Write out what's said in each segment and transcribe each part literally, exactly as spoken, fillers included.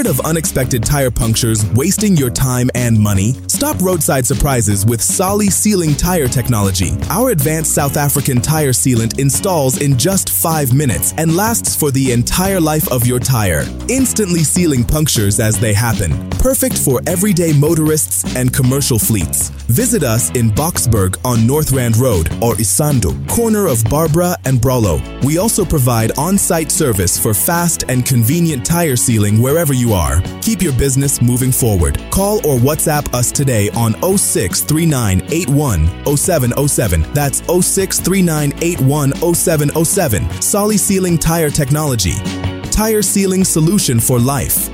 Tired of unexpected tire punctures wasting your time and money? Stop roadside surprises with Solly Sealing Tire Technology. Our advanced South African tire sealant installs in just five minutes and lasts for the entire life of your tire, instantly sealing punctures as they happen. Perfect for everyday motorists and commercial fleets. Visit us in Boksburg on North Rand Road or Isando, corner of Barbara and Brollo. We also provide on-site service for fast and convenient tire sealing wherever you are. Keep your business moving forward. Call or WhatsApp us today on oh six three nine eight one oh seven oh seven. That's oh six three nine eight one oh seven oh seven. Solly Sealing Tire Technology. Tire sealing solution for life.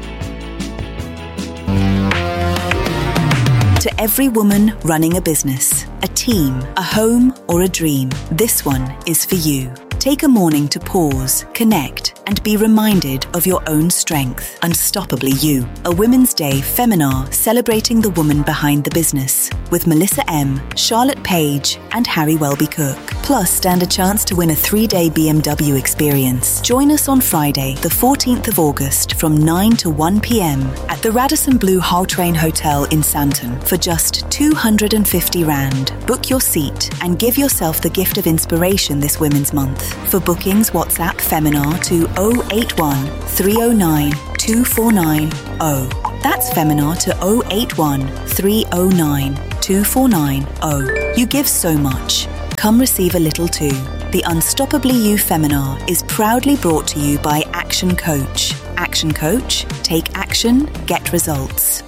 To every woman running a business, a team, a home, or a dream, this one is for you. Take a morning to pause, connect, and be reminded of your own strength. Unstoppably You, a Women's Day Feminar celebrating the woman behind the business with Melissa M, Charlotte Page, and Harry Welby Cook. Plus, stand a chance to win a three-day B M W experience. Join us on Friday, the fourteenth of August from nine to one p.m. at the Radisson Blu Hull Train Hotel in Sandton for just two hundred fifty rand. Book your seat and give yourself the gift of inspiration this Women's Month. For bookings, WhatsApp Feminar to oh eight one three oh nine two four nine oh. That's Feminar to oh eight one three oh nine two four nine oh. You give so much. Come receive a little too. The Unstoppably You Feminar is proudly brought to you by Action Coach. Action Coach, take action, get results.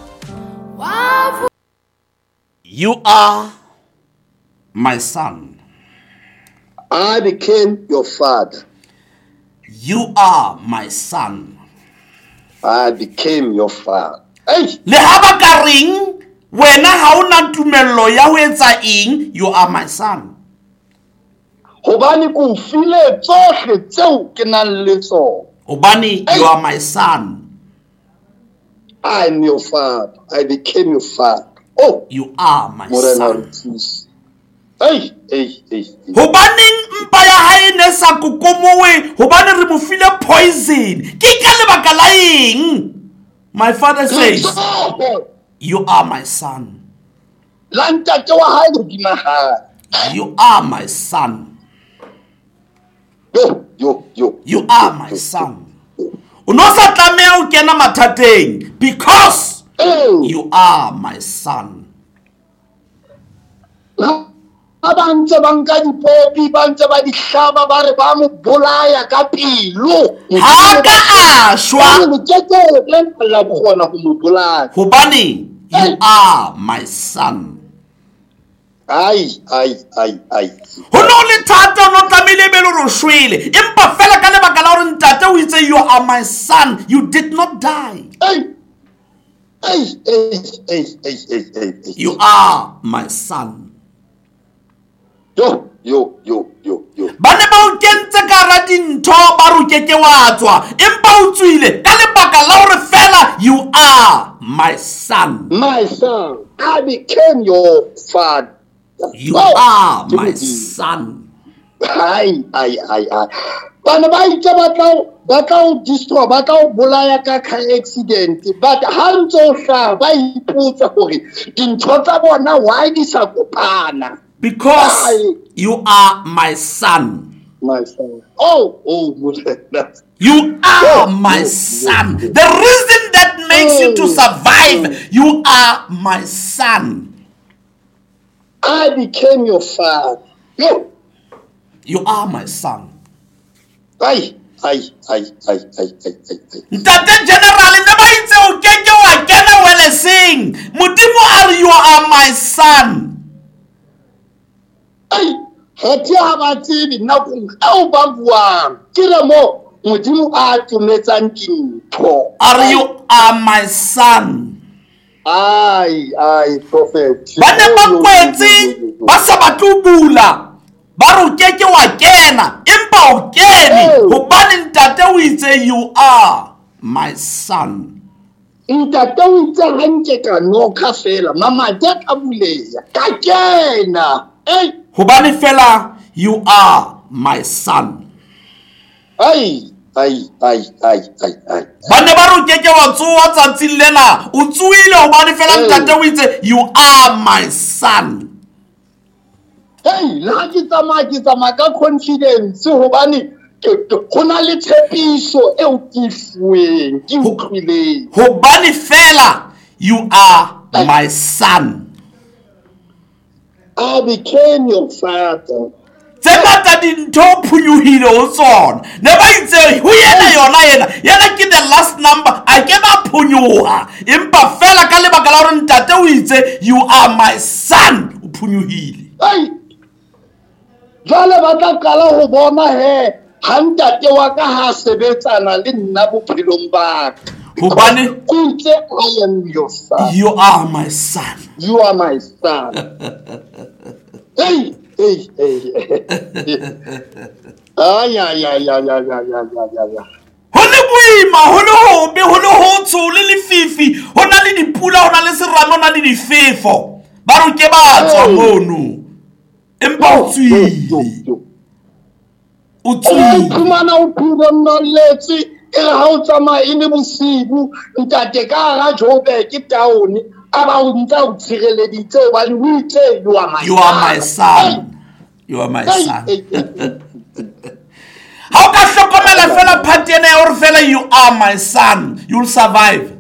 You are my son. I became your father. You are my son. I became your father. Hey! Le haba ka ring, wena ha una tumello ya ho etsa eng, you are my son. Hobane ko file tsohle tseo ke nang le tsona. Hobane you are my son. I am your father. I became your father. Oh, you are my son. Hey, hey, hey. Hobaneng mpa ya hae ne sa kokomowe, hobane re mo file poison. Ke ka lebaka la eng? My father says, you are my son. You are my son. Yo, yo, yo. You are my son. Unosa tlameha o kena mathateng because you are my son. Abantse banka dipopi bantse ba di hlaba ba re ba mo bolaya ka pelo ha ka ashwa le tshetse le la bogona go mo bolaya hobane you are my son. ai ai ai ai ho no le thata no tlamile be le ro shwele empa fela ka lebaka la hore ntate o itse you are my son, you did not die. Hey, hey, hey, hey, hey, hey, hey. You are my son. Yo, yo, yo, yo, yo. Bane ba o kentse ka ra dintho ba ro keke wa tswa empa o tswile ka lebaka la hore fela you are my son. My son, I became your father. You oh, are my son. Ai ai ai ai. Bana ba itse ba tla ba tla destroy ba tla bolaya ka car accident but ha ntso hla ba iputsa hore dintho tsa bona why di sa kopana. Because I, you are my son. My son. Oh, oh, you are oh, my oh, son. Oh, the reason that makes oh, you to survive, oh, you are my son. I became your father. You, you are my son. Ay, ay, ay, ay, ay, ay, ay. Ntate General, never itse o keke wa kena wele sing. Modimo are you are my son. Ay, hati habatsi na ku au ba buang. Kira mo modimo a tumetsang dintho. Are you are my son. Ay, ay, prophet. Bane ba kwetsi ba sa batubula. Ba ro keke wa kena empa o kene hobane ntate o itse you are my son. Ntate o itse hanke ka no ka fela mama ja ka buleya ka kena. Hey, hobane fela you are my son. Ay, ai ai ai ai ai ba ne ba re o keke wa tsoa tsatsing lena o tsoile hobane fela ntate o itse you are my son. Hey, la ke tsamaya ke tsamaya ka confidence hobane go na le tshepiso e o ke fuweng ke utlwileng hobane fela you are my son. I became your father. Tse ngata dintho o phunyohile ho tsona ne ba itse ho yena yona yena yena ke the last number a ke ba phunyoha empa fela ka lebaka la hore ntate o itse you are my son o phunyohile. Hey, jwale ba tla qala ho bona he ha ntate wa ka ha sebetsana le nna bophelong ba ka hobane o itse I am your son. You are my son. You are my son. Hey, hey, hey. Ay, ay, ay, ay, ay, ay, ay, ay, ay. Ho le boima, ho le hobe, ho le hotsho, le lefifi, ho na le dipula, ho na le serame, ho na le difefo. Ba re ke ba tswa mono. Empa o tswile. O tswile. Phumana o phile nnaletse e re ha o tsamaya e le bosibu ntate ka hara Joburg town aba o ntse o tshireleditse hobane o itse you are my You are my son. You are my son. How ka hlokomela fela part ena ya hore fela you are my son, you'll survive.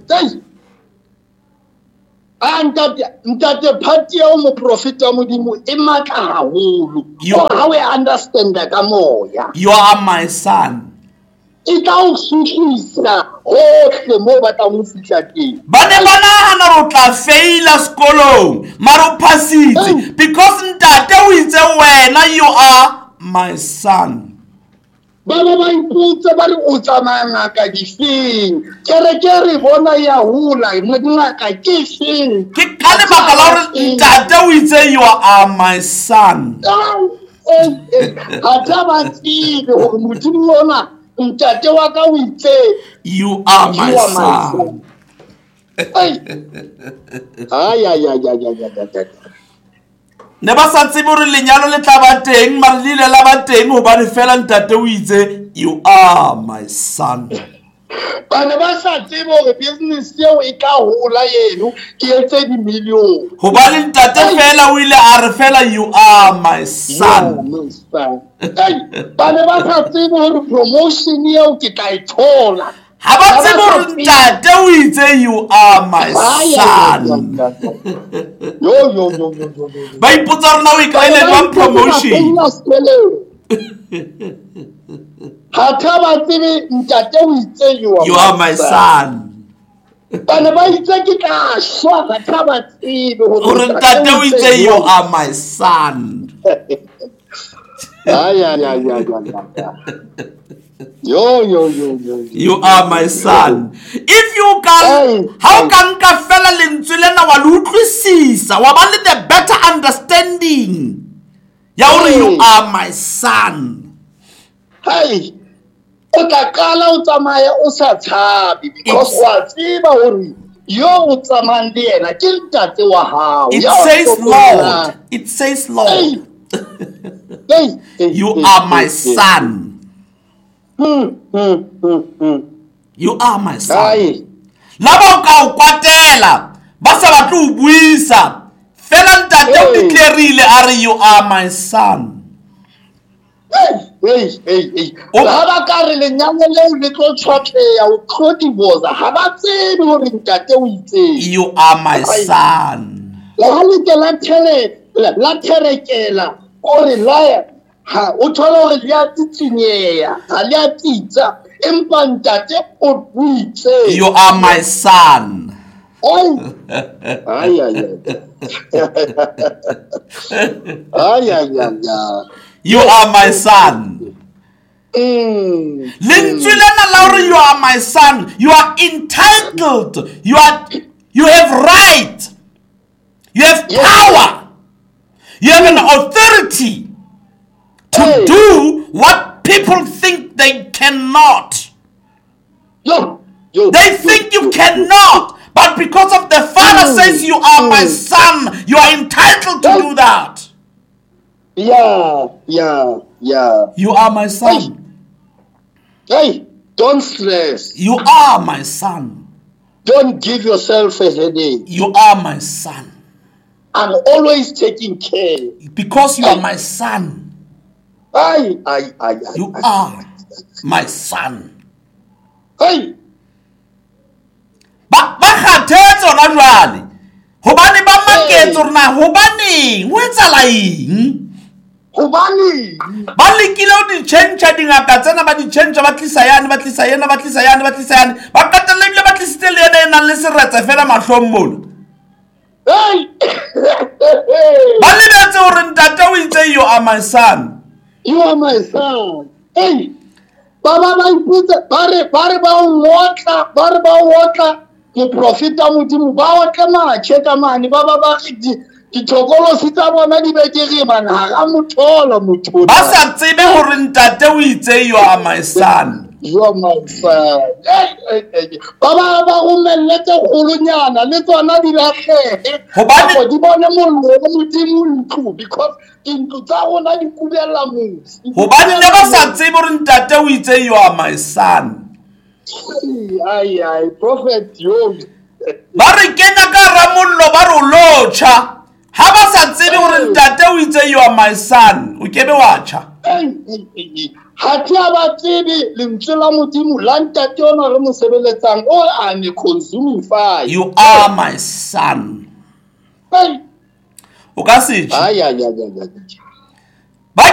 Ntate ntate part ya o mo prophet wa modimo e matla haholo ha we understand ka moya. You are my son. E tla o sutlisa hohle mo ba tla mo fihla teng. Ba ne ba nahana re o tla faila sekolong mara o passitse because ntate o itse wena you are my son. Ba ba ba ipotsa ba re o tsamaya ngaka difeng kere kere bona ya hula ngaka ke feng Ke ka lebaka la hore ntate o itse you are my son. ha tla ba tsebe hore modimo yona ntate wa ka o itse you are my son. ay ay ay ay ay. Ne ba sa tsebe hore lenyalo le tla ba teng mara le ile la ba teng hobane fela ntate o itse you are my son. Bana ba sa tsebe hore business yeo e tla hola yeno ke etse di million hobane ntate fela o ile a re fela you are my son. Bana ba sa tsebe hore promotion yeo ke tla e thola ha ba tsebe hore ntate o itse you are my son. yo yo yo yo ba ipotsa hore na o ikaele jwang promotion. ha tla ba tsebe ntate o itse you are my son. Bana ba itse ke tla shwa ha tla ba tsebe hore ntate o itse you are my son. ay ay ay ay ay. Yo, yo, yo, yo, yo. You are my son. If you can, how can ka fela lentswe lena wa le utlwisisa wa ba le the better understanding ya hore you are my son. Hey, o tla qala o tsamaya o sa tshabi because wa tseba hore yo o tsamayang le yena ke ntate wa hao. It says Lord. It says Lord. You are my son. Hmm, hmm, hmm, hmm. You are my son. Laba ka o kwatela ba sa batla o buisa fela ntate o declareile are you are my son. Hey, hey, hey, hey. Ha ba ka re lenyalo leo le tlo tshwatleya o tlo divorce ha ba tsebe hore ntate o itse you are my son. La ha le ke la tele la terekela ore la ha o thola hore le a tsinyeya ha le a titsa empa ntate o buitse you are my son. ay ay ay ay ay ay. You are my son. Mm. Lentswe lena la hore you are my son, you are entitled, you are you have right, you have power, you have an authority to Hey. do what people think they cannot. Yo, yo, They yo, think you yo, cannot, but because of the Father Mm. says you are my Mm. son, you are entitled to Yo. do that. Yeah, yeah, yeah. You are my son. Hey, Don't stress. You are my son. Don't give yourself a headache. You are my son. I'm always taking care. Because you are my son. Aye, aye, aye, aye, You aye. are my son. Hey, Ba ba kgathetse ona jwale. Hobane ba maketse hore na hobaneng? Ho etsahala eng? hobane Ba lekile ho di change dingaka tsena ba di change ba tlisa yane ba tlisa yena ba tlisa yane ba tlisa yane ba qetella ebile ba tlisitse le yena e nang le seretse fela mahlong mona. hey, Ba lebetse hore ntate o itse you are my son. you are my son. Hey, baba ba iputse bare bare ba o wotla bare ba o wotla ke profita modimo ba o tlama cheka mane ba ba ba di ditokolo sitsa bona di be ke re bana ha mothola motho Ba sa tsebe hore ntate o itse you are my son. you are my son. Hey, hey, hey. Baba ba go melletse kgolonyana le tsona di latlhe Hobane- go di bone mollo o modimo ntlo because dintlo tsa rona di kubela motse Hobane ne ba sa tsebe hore ntate o itse you are my son. ai ai prophet yo Ba re kenya ka ramollo ba re o lotjha. Ha ba sa tsebe hore ntate o itse you are my son. O kebe wa tjha. ha ke a ba tsebe lentswe la modimo la ntate ona re mo sebeletsang o a ne consuming fire. You are my son. Hey, O ka se tjhe. ai ai ai ai